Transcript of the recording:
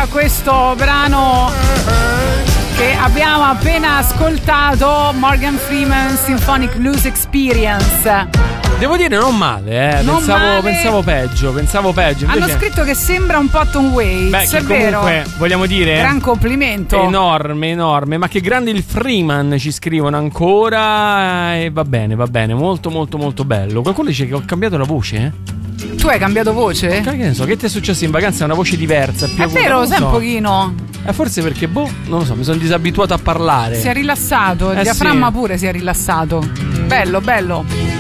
questo brano che abbiamo appena ascoltato, Morgan Freeman Symphonic Blues Experience. Devo dire non male, pensavo peggio. Invece... Hanno scritto che sembra un po' Tom Waits. Beh, che è vero. comunque vogliamo dire gran complimento. Enorme. Ma che grande il Freeman, ci scrivono ancora. E va bene, molto bello. Qualcuno dice che ho cambiato la voce, Tu hai cambiato voce? Che ne so, che ti è successo in vacanza? È una voce diversa, più è vero, sai un pochino. Forse perché, non lo so, mi sono disabituato a parlare. Si è rilassato, il diaframma pure si è rilassato. Bello.